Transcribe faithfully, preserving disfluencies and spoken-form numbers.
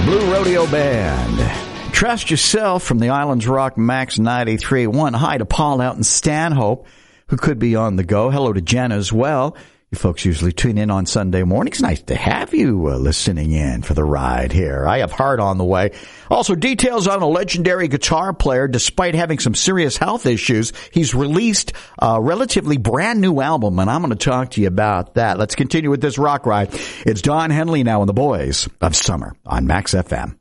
Blue Rodeo Band. Trust Yourself from the Islands Rock Max ninety-three point one. Hi to Paul out in Stanhope, who could be on the go. Hello to Jen as well. You folks usually tune in on Sunday mornings. Nice to have you uh, listening in for the ride here. I have Heart on the way. Also, details on a legendary guitar player. Despite having some serious health issues, he's released a relatively brand new album, and I'm going to talk to you about that. Let's continue with this rock ride. It's Don Henley now and the Boys of Summer on Max F M.